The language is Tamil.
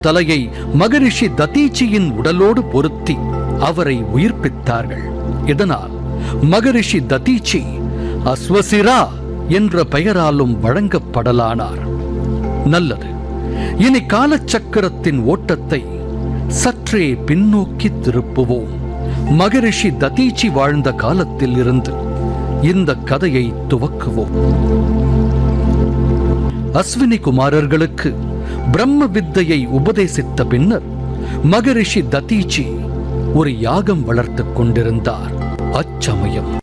தலையை மகரிஷி ததீச்சியின் உடலோடு பொருத்தி அவரை உயிர்ப்பித்தார்கள். இதனால் மகரிஷி ததீச்சி அஸ்வசிரா என்ற பெயராலும் வழங்கப்படலானார். நல்லது, இனி காலச்சக்கரத்தின் ஓட்டத்தை சற்றே பின்னோக்கி திருப்புவோம். மகரிஷி ததீச்சி வாழ்ந்த காலத்தில் இருந்து இந்த கதையை துவக்குவோம். அஸ்வினி குமாரர்களுக்கு பிரம்ம வித்தையை உபதேசித்த பின்னர் மகரிஷி ததீச்சி ஒரு யாகம் வளர்த்துக் கொண்டிருந்தார். அச்சமயம்